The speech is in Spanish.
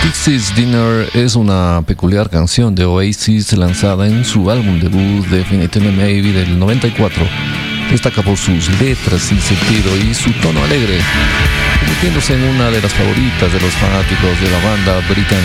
Pixies Dinner es una peculiar canción de Oasis lanzada en su álbum debut Definitively Maybe del 94. Destaca por sus letras sin sentido y su tono alegre, convirtiéndose en una de las favoritas de los fanáticos de la banda británica.